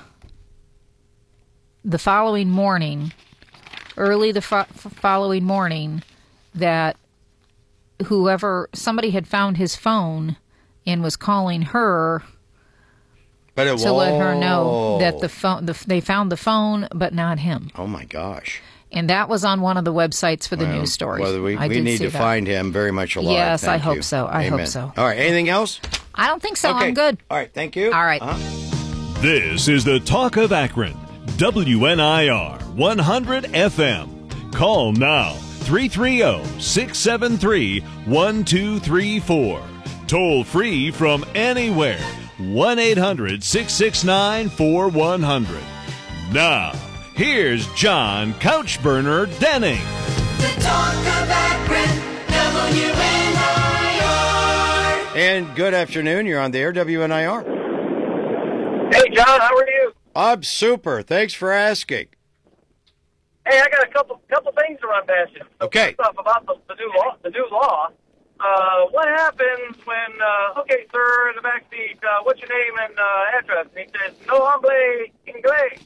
the following morning, early the fo- following morning, that whoever, somebody had found his phone and was calling her
But it
to let her know
whoa.
that the phone, the, they found the phone, but not him.
Oh, my gosh.
And that was on one of the websites for the
Well,
news story.
Well, we,
I
we
did
need
see
to
that.
find him very much alive.
Yes, I
Thank
hope
you.
so. I
Amen.
hope so.
All right. Anything else?
I don't think so.
Okay.
I'm good.
All right. Thank you.
All right.
Uh-huh.
This is the Talk of Akron, W N I R one hundred F M. Call now, three three zero, six seven three, one two three four. Toll free from anywhere, one eight hundred, six six nine, four one zero zero. Now, here's John Couchburner Denning.
The Talk of Akron, W N I R.
And good afternoon. You're on the air, W N I R.
Hey, John, how are you?
I'm super. Thanks for asking.
Hey, I got a couple couple things to run past you.
Okay.
Stuff about the, the new law. The new law. Uh, what happens when? Uh, okay, sir, in the back seat. Uh, what's your name and uh, address? And he says, "No hombre inglés."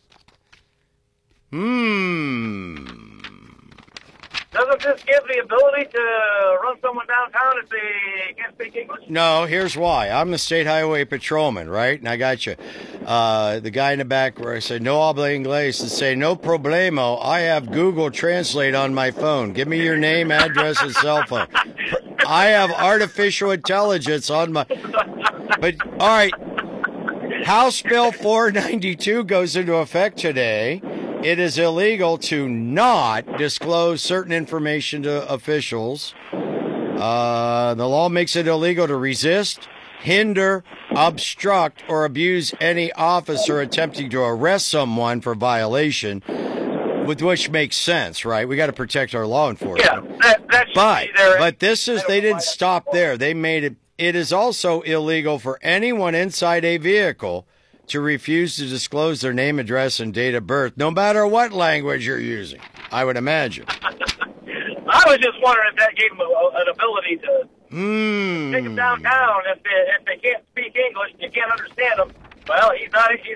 Hmm.
Doesn't this give the ability to run someone downtown if they can't speak English?
No, here's why. I'm the state highway patrolman, right? And I got you. Uh, the guy in the back where I say, no habla inglés, and say, no problemo. I have Google Translate on my phone. Give me your name, address, and cell phone. I have artificial intelligence on my... But, all right. House Bill four ninety-two goes into effect today. it is illegal to not disclose certain information to officials. Uh, the law makes it illegal to resist, hinder, obstruct, or abuse any officer attempting to arrest someone for violation, with which makes sense, right? We got to protect our law enforcement.
Yeah, that, that should
but,
be there.
but this is, they didn't stop there. They made it, it is also illegal for anyone inside a vehicle to refuse to disclose their name, address, and date of birth, no matter what language you're using, I would imagine.
I was just wondering if that gave them a, an ability to
mm.
take them downtown. If they, if they can't speak English and you can't understand them, well, he's not he's